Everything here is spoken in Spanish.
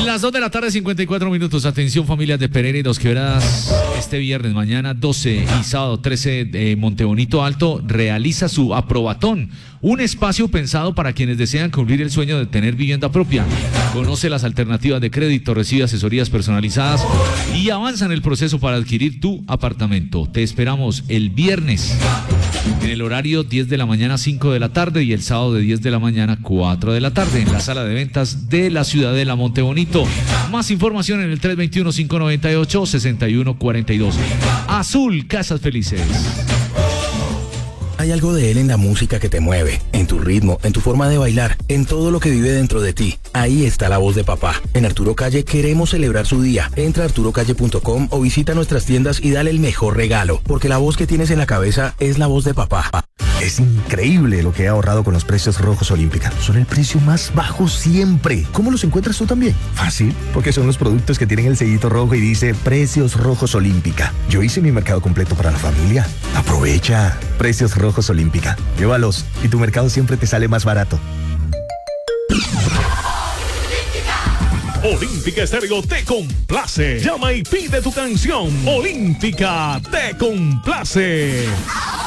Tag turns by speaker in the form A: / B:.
A: Las 2 de la tarde, 54 minutos. Atención, familias de Pereira y Dos Quebradas. Este viernes, mañana 12 y sábado 13 de Montebonito Alto realiza su aprobatón. Un espacio pensado para quienes desean cumplir el sueño de tener vivienda propia. Conoce las alternativas de crédito, recibe asesorías personalizadas y avanza en el proceso para adquirir tu apartamento. Te esperamos el viernes en el horario 10 de la mañana, 5 de la tarde y el sábado de 10 de la mañana, 4 de la tarde en la sala de ventas de la Ciudadela Montebonito. Más información en el 321-598-6142. Azul Casas Felices.
B: Hay algo de él en la música que te mueve, en tu ritmo, en tu forma de bailar, en todo lo que vive dentro de ti. Ahí está la voz de papá. En Arturo Calle queremos celebrar su día. Entra a arturocalle.com o visita nuestras tiendas y dale el mejor regalo, porque la voz que tienes en la cabeza es la voz de papá.
C: Es increíble lo que he ahorrado con los precios rojos Olímpica. Son el precio más bajo siempre. ¿Cómo los encuentras tú también? Fácil, porque son los productos que tienen el sellito rojo y dice Precios Rojos Olímpica. Yo hice mi mercado completo para la familia. Aprovecha. Precios Rojos Olímpica. Llévalos y tu mercado siempre te sale más barato.
D: Olímpica Estéreo te complace. Llama y pide tu canción. Olímpica te complace.